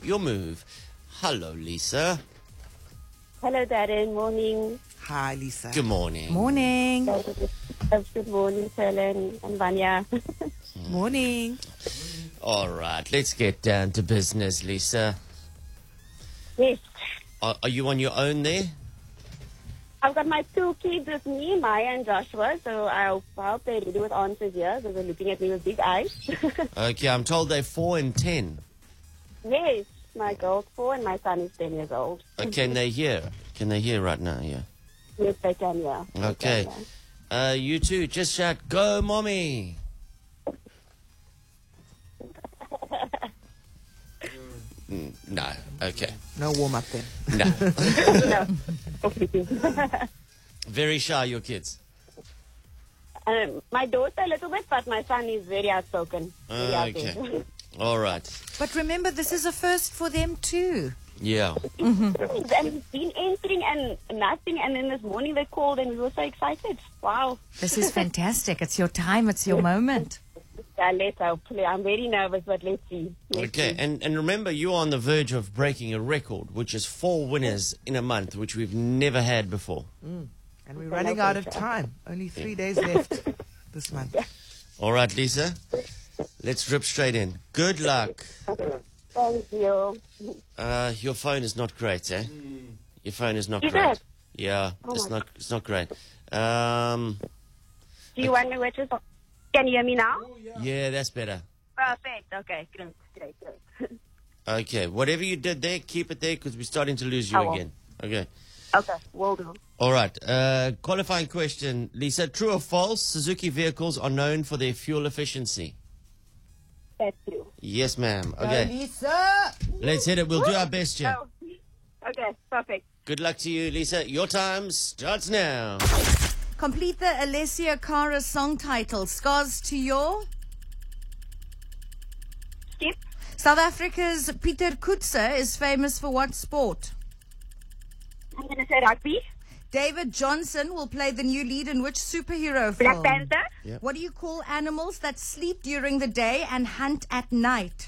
your move. Hello, Lisa. Hello, Darren. Morning. Hi, Lisa. Good morning. Morning. Good morning, Helen and Vanya. Morning. All right, let's get down to business, Lisa. Yes. Are you on your own there? I've got my two kids with me, Maya and Joshua, so I hope they're ready with answers here because they're looking at me with big eyes. Okay, I'm told they're 4 and 10. Yes, my girl's 4 and my son is 10 years old. Can they hear? Can they hear right now? Yeah. Yes, they can, yeah. They Okay. can, yeah. You two, just shout, "Go, mommy!" No. Okay. No warm up then. No. No. Very shy, your kids. My daughter a little bit, but my son is very outspoken. Very Okay. outspoken. All right. But remember, this is a first for them too. Yeah. And he's been entering and nothing, and then this morning they called and we were so excited. Wow. This is fantastic. It's your time. It's your moment. Yeah, let's hopefully. I'm very nervous, but let's see. Let's Okay. see. And remember, you're on the verge of breaking a record, which is 4 winners in a month, which we've never had before. And we're running out of time. Only 3 days left this month. All right, Lisa. Let's rip straight in. Good luck. Thank you. Your phone is not great, eh? Your phone is not Is great. it? Yeah, Oh it's my- not great. Do you want me which is? Can you hear me now? Yeah, that's better. Perfect. Okay. Great. Okay, whatever you did there, keep it there because we're starting to lose you I will. again. Okay. Okay. Will do. All right. Qualifying question, Lisa. True or false? Suzuki vehicles are known for their fuel efficiency. That's true. Yes, ma'am. Okay. Lisa! Let's hit it. We'll do our best, yeah. Oh. Okay. Perfect. Good luck to you, Lisa. Your time starts now. Complete the Alessia Cara song title. Scars to your... Skip. South Africa's Pieter Kutse is famous for what sport? I'm gonna say rugby. David Johnson will play the new lead in which superhero Black film? Panther. Yep. What do you call animals that sleep during the day and hunt at night?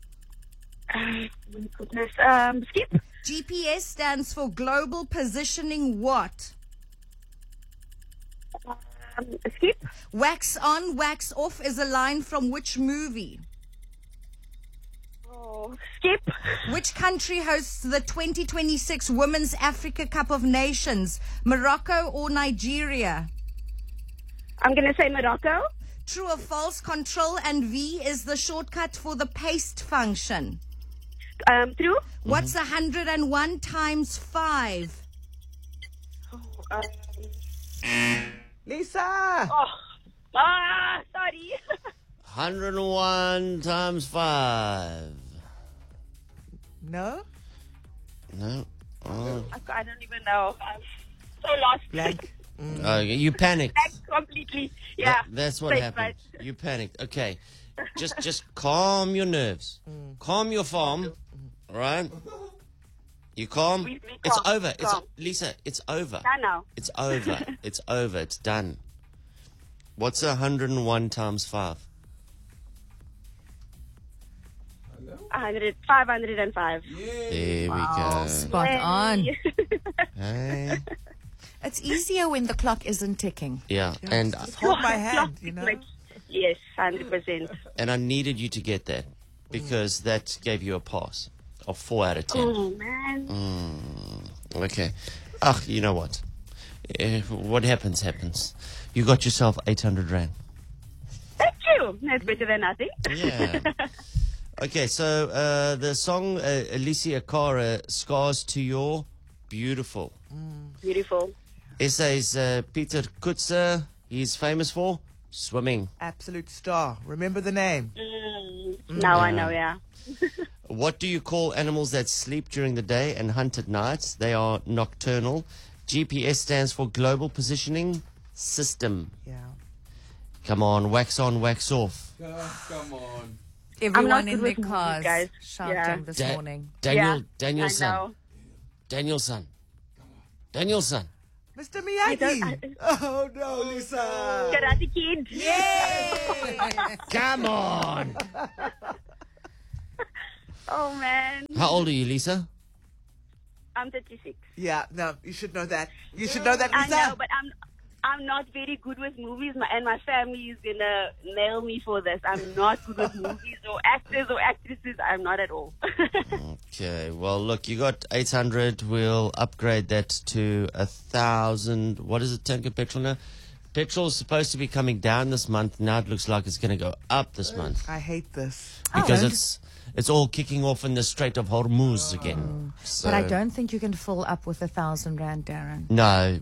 Goodness. Skip. GPS stands for Global Positioning what? Skip. Wax on, wax off is a line from which movie? Oh, skip. Which country hosts the 2026 Women's Africa Cup of Nations? Morocco or Nigeria? I'm gonna say Morocco. True or false? Control and V is the shortcut for the paste function. True. What's 101 times 5? Lisa! Sorry. 101 times 5. No? No? Oh. I don't even know. I'm so lost. Blank. Okay, you panicked. Completely. Yeah. That's what Straight happened. right. You panicked. Okay. Just calm your nerves. Calm your farm. All right? You calm? We It's calm, over. calm. Lisa, it's over. No. It's over. It's over. It's done. What's 101 times 5? 505. There we go. Spot on. Hey. It's easier when the clock isn't ticking. Yeah. And Just hold my hand, you know? Yes, 100%. I needed you to get that because that gave you a pass of 4 out of 10. Oh, man. Okay. You know what? What happens, happens. You got yourself 800 Rand. Thank you. That's better than nothing. Yeah. Okay, so the song Alicia Cara, Scars to Your, beautiful. Beautiful. SA's Pieter Kutse, he's famous for swimming. Absolute star. Remember the name. Now I know, yeah. What do you call animals that sleep during the day and hunt at night? They are nocturnal. GPS stands for Global Positioning System. Yeah. Come on, wax on, wax off. Come on. Everyone not in good their with music, cars guys. shouting Yeah. this Da- morning. Daniel, Yeah, Danielson. I know. Danielson. Danielson. Mr. Miyagi! don't- Oh, no, Lisa! Karate Kid. Come on. Oh, man. How old are you, Lisa? I'm 36. Yeah, no, you should know that. You should know that, I Lisa. know, but I'm not very good with movies, and my family is gonna nail me for this. I'm not good with movies or actors or actresses. I'm not at all. Okay, well, look, you got 800. We'll upgrade that to 1,000. What is it, tank of petrol now? Petrol's supposed to be coming down this month. Now it looks like it's going to go up this month I hate this. because it's all kicking off in the Strait of Hormuz again. So, But I don't think you can fill up with 1,000 rand, Darren. No,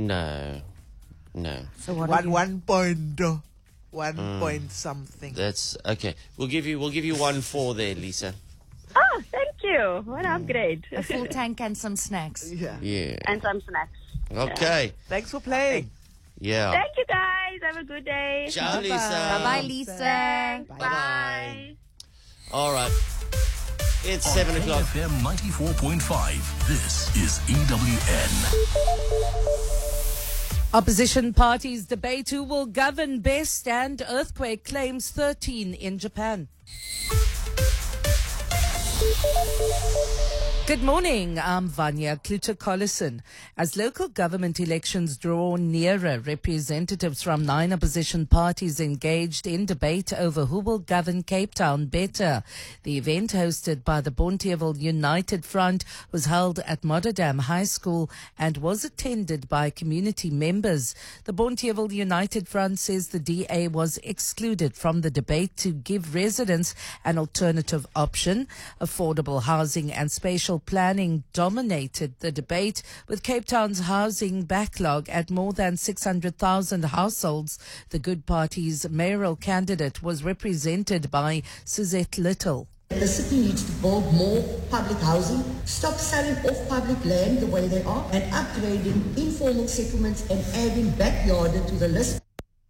no. So what? Are you? 1 point, 1 point something. That's okay. We'll give you 1.4 there, Lisa. Oh, thank you. What an upgrade. A full tank and some snacks. Yeah. Yeah. And some snacks. Okay. Thanks for playing. Yeah. Thank you, guys. Have a good day. Ciao, Lisa. Bye-bye, Lisa. Thanks. Bye-bye. Bye. All right. It's 7 o'clock. FM 94.5. This is EWN. Opposition parties debate who will govern best, and earthquake claims 13 in Japan. Good morning, I'm Vanya Kluter-Collison. As local government elections draw nearer, representatives from 9 opposition parties engaged in debate over who will govern Cape Town better. The event, hosted by the Bonteheuwel United Front, was held at Modderdam High School and was attended by community members. The Bonteheuwel United Front says the DA was excluded from the debate to give residents an alternative option. Affordable housing and spatial planning dominated the debate, with Cape Town's housing backlog at more than 600,000 households. The Good Party's mayoral candidate was represented by Suzette Little. The city needs to build more public housing, stop selling off public land the way they are, and upgrading informal settlements and adding backyarder to the list.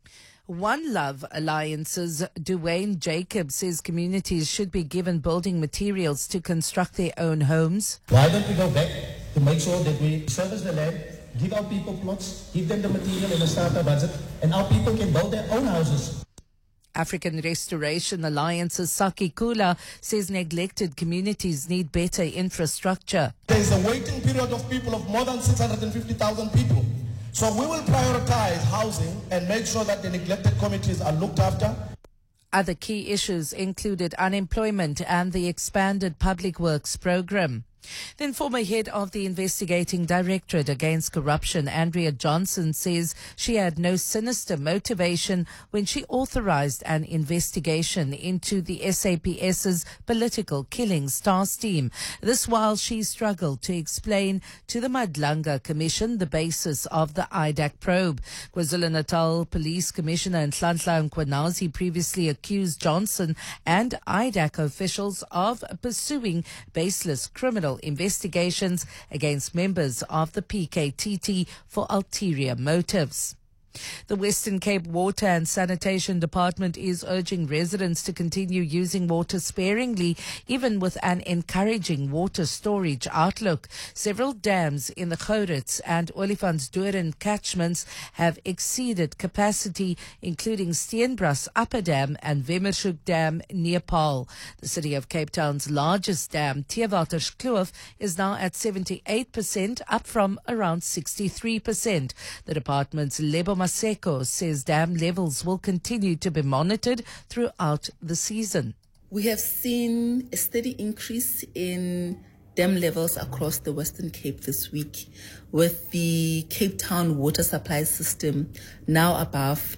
One Love Alliance's Dwayne Jacobs says communities should be given building materials to construct their own homes. Why don't we go back to make sure that we service the land, give our people plots, give them the material in a starter budget, and our people can build their own houses. African Restoration Alliance's Saki Kula says neglected communities need better infrastructure. There is a waiting period of people of more than 650,000 people. So we will prioritize housing and make sure that the neglected communities are looked after. Other key issues included unemployment and the expanded public works program. Then former head of the Investigating Directorate Against Corruption, Andrea Johnson, says she had no sinister motivation when she authorized an investigation into the SAPS's political killing stars team. This while she struggled to explain to the Madlanga Commission the basis of the IDAC probe. KwaZulu-Natal Police Commissioner Nhlanhla Mkhwanazi previously accused Johnson and IDAC officials of pursuing baseless criminal investigations against members of the PKTT for ulterior motives. The Western Cape Water and Sanitation Department is urging residents to continue using water sparingly, even with an encouraging water storage outlook. Several dams in the Gourits and Olifantsdoorn catchments have exceeded capacity, including Steenbras Upper Dam and Wemmershoek Dam near Paarl. The City of Cape Town's largest dam, Theewaterskloof, is now at 78%, up from around 63%. The department's Lebo Maseko says dam levels will continue to be monitored throughout the season. We have seen a steady increase in dam levels across the Western Cape this week, with the Cape Town water supply system now above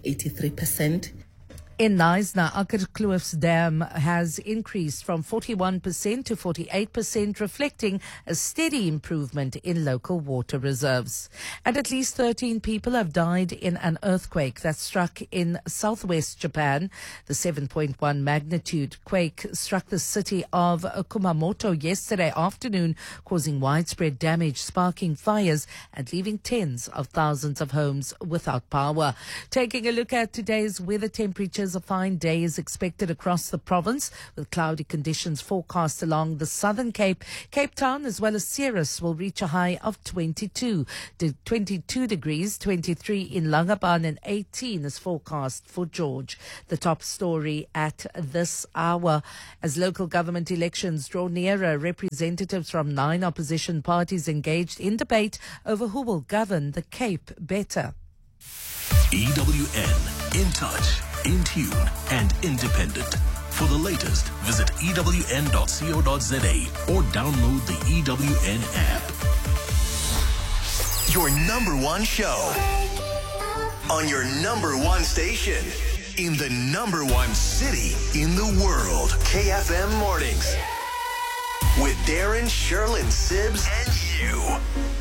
83%. In Knysna, Akkerkloof's dam has increased from 41% to 48%, reflecting a steady improvement in local water reserves. And at least 13 people have died in an earthquake that struck in southwest Japan. The 7.1 magnitude quake struck the city of Kumamoto yesterday afternoon, causing widespread damage, sparking fires and leaving tens of thousands of homes without power. Taking a look at today's weather temperatures areas, a fine day is expected across the province, with cloudy conditions forecast along the Southern Cape. Cape Town as well as Ceres will reach a high of 22 degrees, 23 in Langaban, and 18 is forecast for George. The top story at this hour. As local government elections draw nearer, representatives from 9 opposition parties engaged in debate over who will govern the Cape better. EWN, in touch, in tune, and independent. For the latest, visit ewn.co.za or download the EWN app. Your number one show on your number one station in the number one city in the world. KFM Mornings with Darren, Sherlyn, Sibbs, and you.